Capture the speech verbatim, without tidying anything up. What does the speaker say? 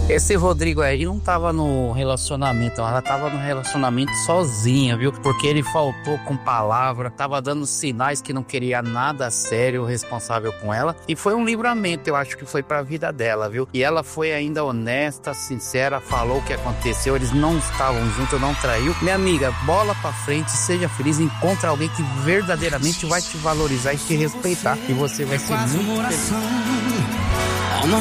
Esse Rodrigo aí não tava no relacionamento, ela tava no relacionamento sozinha, viu? Porque ele faltou com palavra, tava dando sinais que não queria nada sério responsável com ela. E foi um livramento, eu acho que foi pra vida dela, viu? E ela foi ainda honesta, sincera, falou o que aconteceu, eles não estavam juntos, não traiu. Minha amiga, bola pra frente, seja feliz, encontra alguém que verdadeiramente vai te valorizar e te respeitar. E você vai ser muito feliz.